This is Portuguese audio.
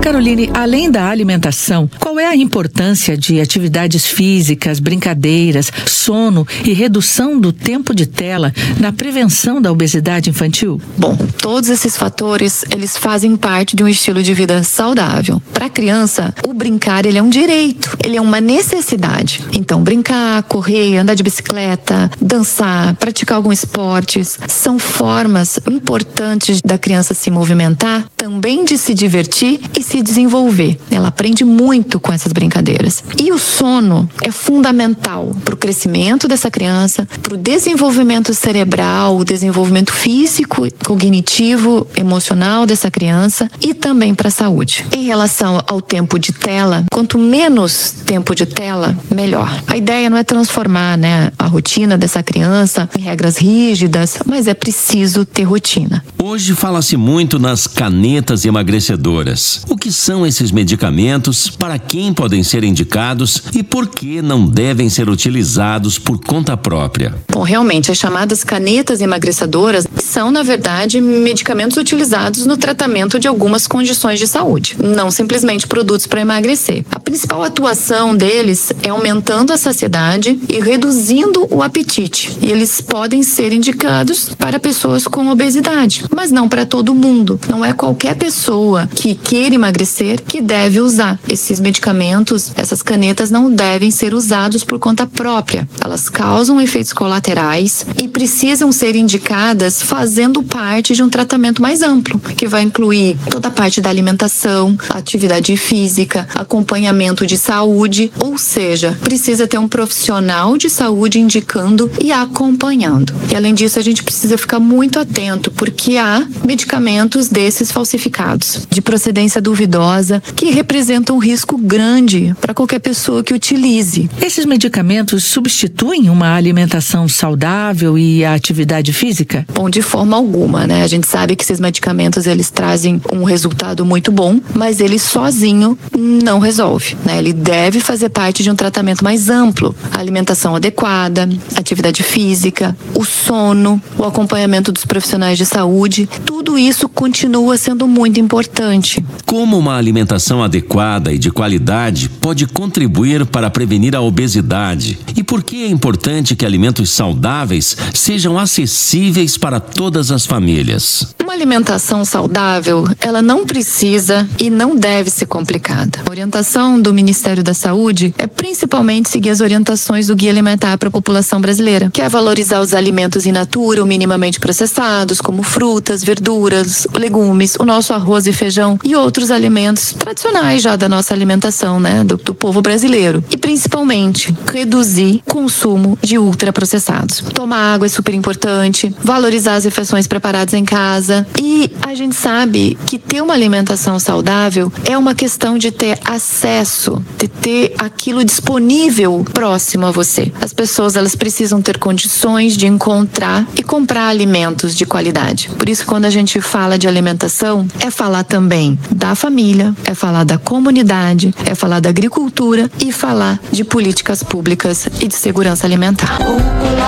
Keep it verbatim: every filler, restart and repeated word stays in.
Caroline, além da alimentação, qual é a importância de atividades físicas, brincadeiras, sono e redução do tempo de tela na prevenção da obesidade infantil? Bom, todos esses fatores, eles fazem parte de um estilo de vida saudável. Para a criança, o brincar, ele é um direito, ele é uma necessidade. Então, brincar, correr, andar de bicicleta, dançar, praticar alguns esportes, são formas importantes da criança se movimentar, também de se divertir e se desenvolver. Ela aprende muito com essas brincadeiras. E o sono é fundamental para o crescimento dessa criança, para o desenvolvimento cerebral, o desenvolvimento físico, cognitivo, emocional dessa criança e também para a saúde. Em relação ao tempo de tela, quanto menos tempo de tela, melhor. A ideia não é transformar, né, a rotina dessa criança em regras rígidas, mas é preciso ter rotina. Hoje fala-se muito nas canetas emagrecedoras. O que são esses medicamentos, para quem podem ser indicados e por que não devem ser utilizados por conta própria? Bom, realmente, as chamadas canetas emagrecedoras são, na verdade, medicamentos utilizados no tratamento de algumas condições de saúde, não simplesmente produtos para emagrecer. A principal atuação deles é aumentando a saciedade e reduzindo o apetite. E eles podem ser indicados para pessoas com obesidade, mas não para todo mundo. Não é qualquer pessoa que queira emagrecer que deve usar. Esses medicamentos, essas canetas não devem ser usados por conta própria. Elas causam efeitos colaterais e precisam ser indicadas fazendo parte de um tratamento mais amplo, que vai incluir toda a parte da alimentação, atividade física, acompanhamento de saúde, ou seja, precisa ter um profissional de saúde indicando e acompanhando. E além disso, a gente precisa ficar muito atento, porque há medicamentos desses falsificados, de procedência duvidosa, que representam um risco grande para qualquer pessoa que utilize. Esses medicamentos substituem uma alimentação saudável e a atividade física? Bom, de forma alguma, né? A gente sabe que esses medicamentos, eles trazem um resultado muito bom, mas ele sozinho não resolve, né? Ele deve fazer parte de um tratamento mais amplo. A alimentação adequada, atividade física, o sono, o acompanhamento dos profissionais de saúde, tudo isso continua sendo muito importante. Como uma alimentação adequada e de qualidade pode contribuir para prevenir a obesidade? E por que é importante que alimentos saudáveis sejam acessíveis para todas as famílias? Uma alimentação saudável, ela não precisa e não deve ser complicada. A orientação do Ministério da Saúde é principalmente seguir as orientações do Guia Alimentar para a população brasileira, que é valorizar os alimentos in natura ou minimamente processados, como frutas, verduras, legumes, o nosso arroz e feijão e outros alimentos tradicionais já da nossa alimentação, né, do, do povo brasileiro. E principalmente reduzir o consumo de ultraprocessados. Tomar água é super importante, valorizar as refeições preparadas em casa. E a gente sabe que ter uma alimentação saudável é uma questão de ter acesso, de ter aquilo disponível próximo a você. As pessoas, elas precisam ter condições de encontrar e comprar alimentos de qualidade. Por isso, quando a gente fala de alimentação, é falar também da família, é falar da comunidade, é falar da agricultura e falar de políticas públicas e de segurança alimentar.